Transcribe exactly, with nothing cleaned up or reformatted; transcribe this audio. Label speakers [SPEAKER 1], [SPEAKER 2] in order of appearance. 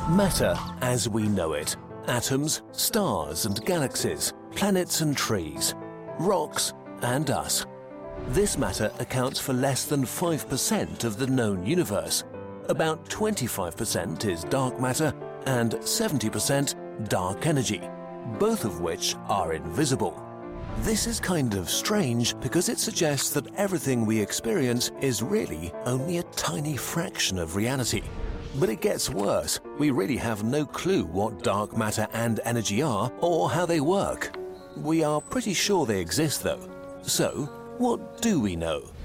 [SPEAKER 1] Matter as we know it. Atoms, stars and galaxies, planets and trees, rocks and us. This matter accounts for less than five percent of the known universe. About twenty-five percent is dark matter and seventy percent dark energy, both of which are invisible. This is kind of strange because it suggests that everything we experience is really only a tiny fraction of reality. But it gets worse. We really have no clue what dark matter and energy are or how they work. We are pretty sure they exist though. So, what do we know?